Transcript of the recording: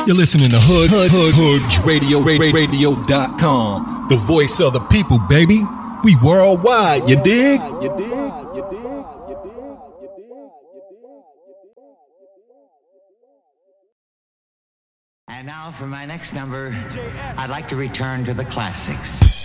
You're listening to Hood Radio.com. The voice of the people, baby. We worldwide, you dig? And now for my next number, I'd like to return to the classics.